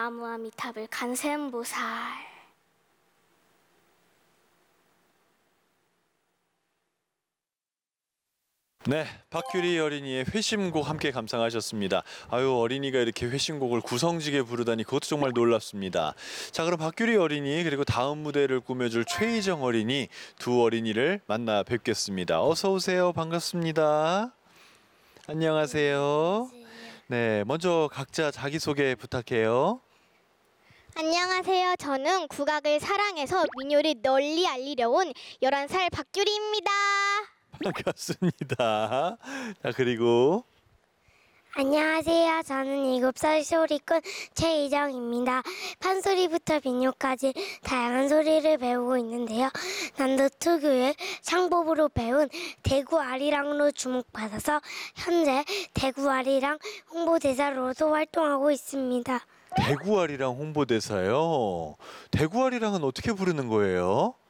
나무아미타불 간센보살. 네, 박규리 어린이의 회심곡 함께 감상하셨습니다. 아유, 어린이가 이렇게 회심곡을 구성지게 부르다니 그것도 정말 놀랍습니다. 자, 그럼 박규리 어린이 그리고 다음 무대를 꾸며줄 최희정 어린이 두 어린이를 만나 뵙겠습니다. 어서 오세요. 반갑습니다. 안녕하세요. 네, 먼저 각자 자기소개 부탁해요. 안녕하세요. 저는 국악을 사랑해서 민요를 널리 알리려 온 11살 박규리입니다. 반갑습니다. 자, 그리고 안녕하세요. 저는 7살 소리꾼 최희정입니다. 판소리부터 민요까지 다양한 소리를 배우고 있는데요. 남도 특유의 창법으로 배운 대구 아리랑으로 주목받아서 현재 대구 아리랑 홍보대사로도 활동하고 있습니다. 대구아리랑 홍보대사요. 대구아리랑은 어떻게 부르는 거예요?